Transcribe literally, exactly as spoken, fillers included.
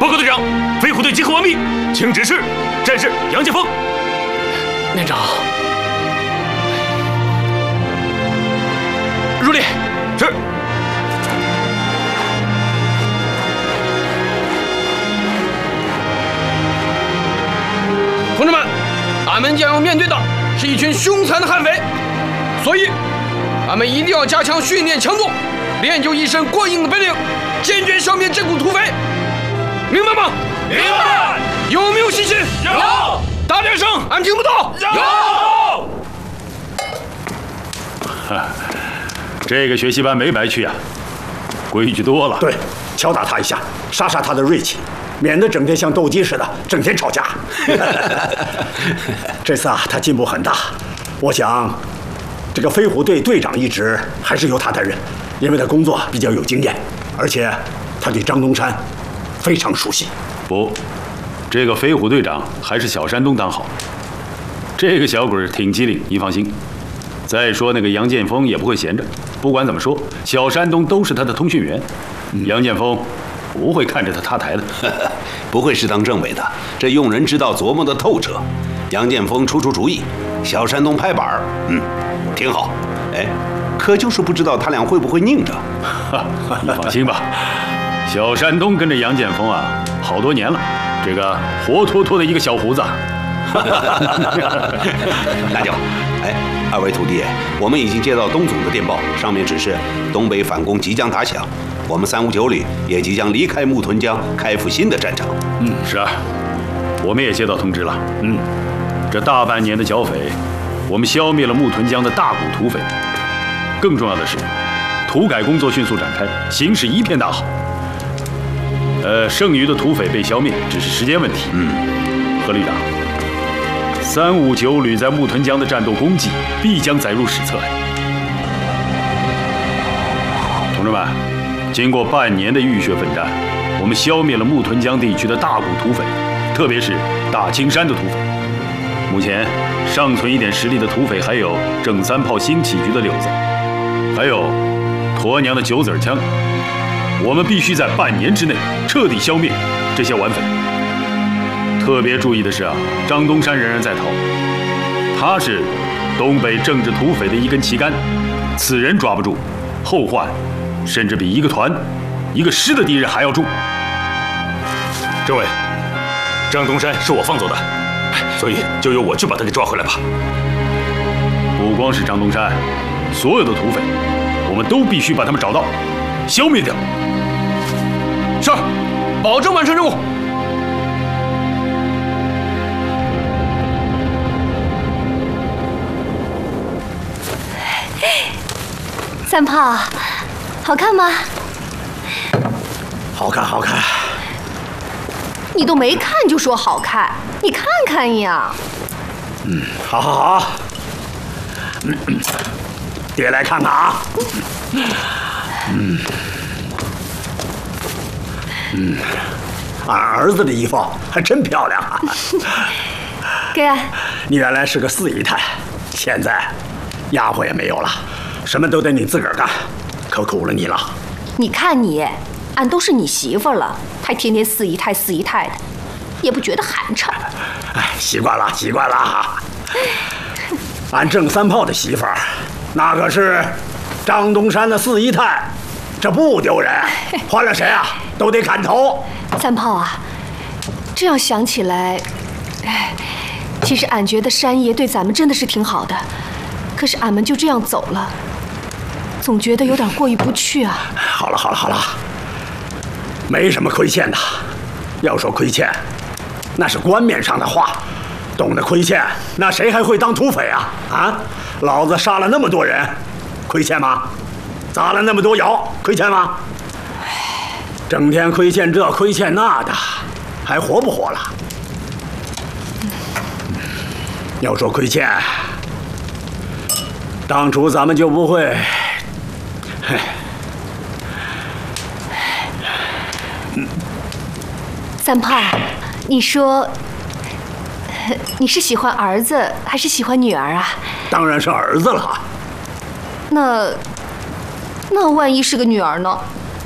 报告队长，飞虎队集合完毕，请指示。战士杨建锋。 连长，入列。 是。 同志们，俺们将要面对的是一群凶残的悍匪，所以俺们一定要加强训练强度，练就一身过硬的本领，坚决消灭这股土匪。明白吗？ 明白。 有没有信心？ 有。 大点声，俺听不到。 有。 哈，这个学习班没白去啊，规矩多了。 对，敲打他一下，杀杀他的锐气，免得整天像斗鸡似的，整天吵架。这次啊，他进步很大，我想，这个飞虎队队长一职还是由他担任，因为他工作比较有经验，而且他对张东山非常熟悉。 不，这个飞虎队长还是小山东当好。这个小鬼挺机灵，你放心。再说那个杨建锋也不会闲着，不管怎么说，小山东都是他的通讯员，嗯、杨建锋不会看着他塌台的， 不会是当政委的。这用人之道琢磨得透彻，杨建锋出出主意，小山东拍板儿，嗯，挺好。哎，可就是不知道他俩会不会拧着。 你放心吧，小山东跟着杨建锋啊好多年了，这个活脱脱的一个小胡子。 大舅，哎，二位徒弟，我们已经接到东总的电报，上面指示东北反攻即将打响，我们三五九旅也即将离开木屯江，开赴新的战场。 嗯，是啊，我们也接到通知了。嗯，这大半年的剿匪，我们消灭了木屯江的大股土匪。更重要的是，土改工作迅速展开，形势一片大好。呃，剩余的土匪被消灭只是时间问题。 嗯， 何旅长。三五九旅在木屯江的战斗功绩必将载入史册。同志们，经过半年的浴血奋战，我们消灭了木屯江地区的大股土匪，特别是大青山的土匪。目前尚存一点实力的土匪还有正三炮新起局的柳子，还有驼娘的九子枪。我们必须在半年之内彻底消灭这些顽匪。特别注意的是啊，张东山仍然在逃，他是东北政治土匪的一根旗杆，此人抓不住，后患甚至比一个团、一个师的敌人还要重。 政委，张东山是我放走的，所以就由我去把他给抓回来吧。 不光是张东山，所有的土匪，我们都必须把他们找到，消灭掉。 是，保证完成任务。 三炮，好看吗？ 好看，好看。 你都没看就说好看，你看看呀。 嗯，好，好，好。嗯，爹来看看啊。嗯，嗯，俺儿子的衣服还真漂亮啊。 给。 你原来是个四姨太，现在丫鬟也没有了。什么都得你自个儿干，可苦了你了。 你看你，俺都是你媳妇了，还天天四姨太四姨太的，也不觉得寒碜。 哎，习惯了，习惯了。俺郑三炮的媳妇儿，那可是张东山的四姨太，这不丢人。换了谁啊，都得砍头。 三炮啊，这样想起来，哎，其实俺觉得山爷对咱们真的是挺好的，可是俺们就这样走了。总觉得有点过意不去啊！ 好了好了好了，没什么亏欠的。要说亏欠，那是官面上的话，懂得亏欠，那谁还会当土匪啊？啊，老子杀了那么多人，亏欠吗？砸了那么多窑，亏欠吗？整天亏欠这亏欠那的，还活不活了？要说亏欠，当初咱们就不会。 三炮，你说你是喜欢儿子还是喜欢女儿啊？ 当然是儿子了。 那那万一是个女儿呢？